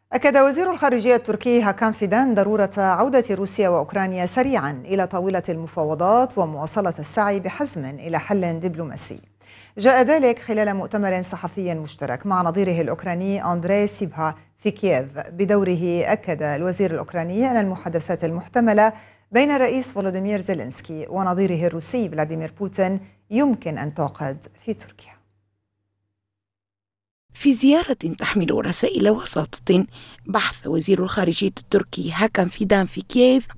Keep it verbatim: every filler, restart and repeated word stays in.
أكد وزير الخارجية التركي هاكان فيدان ضرورة عودة روسيا وأوكرانيا سريعا إلى طاولة المفاوضات ومواصلة السعي بحزم إلى حل دبلوماسي. جاء ذلك خلال مؤتمر صحفي مشترك مع نظيره الأوكراني أندري سيبها في كييف. بدوره أكد الوزير الأوكراني أن المحادثات المحتملة بين الرئيس فولوديمير زيلينسكي ونظيره الروسي فلاديمير بوتين يمكن أن تعقد في تركيا. في زيارة تحمل رسائل وساطة، بحث وزير الخارجية التركي هاكان فيدان في كييف